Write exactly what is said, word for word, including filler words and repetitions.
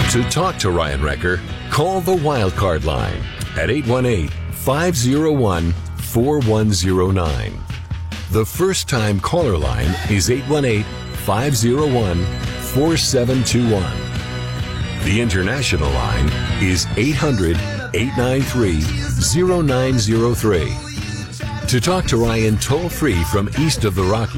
To talk to Ryan Wrecker, call the Wildcard line at eight one eight, five oh one, four one oh nine. The first-time caller line is eight one eight, five oh one, four seven two one. The international line is eight hundred, eight nine three, oh nine oh three. To talk to Ryan toll-free from east of the Rockies,